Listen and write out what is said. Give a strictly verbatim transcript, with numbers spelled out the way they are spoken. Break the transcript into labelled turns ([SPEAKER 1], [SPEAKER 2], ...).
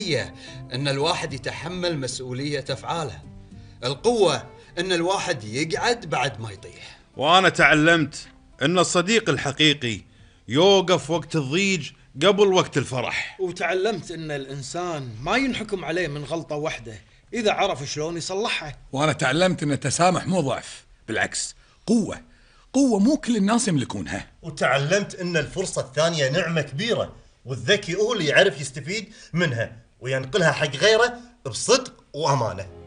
[SPEAKER 1] ان الواحد يتحمل مسؤولية افعاله. القوة ان الواحد يقعد بعد ما يطيح.
[SPEAKER 2] وانا تعلمت ان الصديق الحقيقي يوقف وقت الضيج قبل وقت الفرح.
[SPEAKER 3] وتعلمت ان الانسان ما ينحكم عليه من غلطة واحدة اذا عرف شلون يصلحها.
[SPEAKER 4] وانا تعلمت ان التسامح مو ضعف، بالعكس قوة. قوة مو كل الناس يملكونها.
[SPEAKER 5] وتعلمت ان الفرصة الثانية نعمة كبيرة، والذكي هو اللي يعرف يستفيد منها وينقلها حق غيره بصدق وامانة.